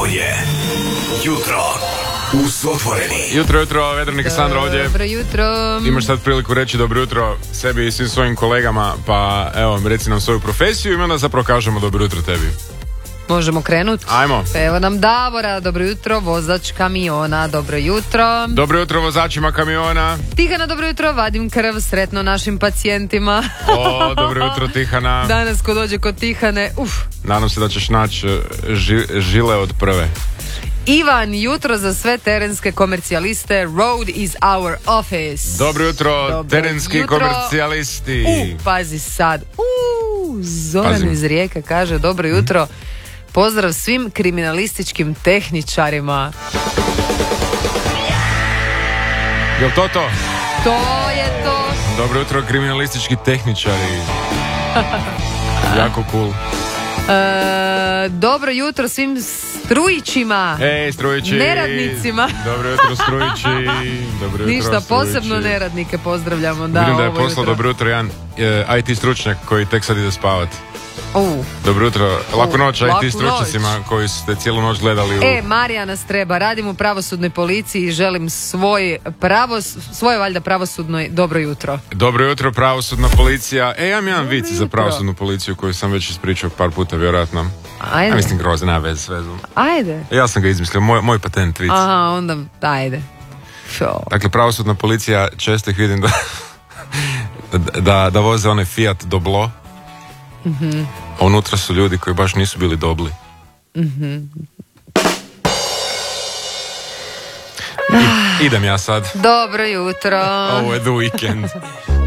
je Jutro uz Otvoreni. Jutro, Vedranik Sandra ovdje. Dobro jutro. Imaš sad priliku reći dobro jutro sebi i svim svojim kolegama, pa evo, reci nam svoju profesiju i onda zapravo kažemo dobro jutro tebi. Možemo krenuti? Ajmo. Evo nam Davora, dobro jutro, vozač kamiona, dobro jutro. Dobro jutro vozačima kamiona. Tihana, dobro jutro, vadim krv, sretno našim pacijentima. O, dobro jutro Tihana. Danas ko dođe kod Tihane, Nadam se da ćeš naći žile od prve. Ivan, jutro za sve terenske komercijaliste, road is our office. Dobro jutro, Dobro terenski jutro. komercijalisti. Pazi sad. Zoran Pazim. iz Rijeke kaže, dobro jutro. Pozdrav svim kriminalističkim tehničarima. Jel to? To je to. Dobro jutro, kriminalistički tehničari. Jako cool. Dobro jutro svim strujićima. Ej, strujići. Neradnicima. Dobro jutro, strujići. Dobro jutro, Ništa, posebno strujići. neradnike pozdravljamo. Da, Vidim da je ovo poslao jutro. dobro jutro jedan IT stručnjak koji tek sad ide spavat. Dobro jutro, laku noć laku IT stručnjacima koji ste cijelu noć gledali u... Marija nas treba, radim u pravosudnoj policiji i želim svoje valjda pravosudno dobro jutro. Dobro jutro, pravosudna policija. Ja imam jedan vic za jutro. pravosudnu policiju koji sam već ispričao par puta, vjerojatno. Ajde. Ja mislim grozno, nema veze s vezom. Ajde. Ja sam ga izmislio, moj patent vic. Aha, onda ajde. Dakle, pravosudna policija, često ih vidim da voze onaj Fiat Doblo. A unutra su ljudi koji baš nisu bili dobli. Idem ja sad. Dobro jutro. Ovo je The Weekend.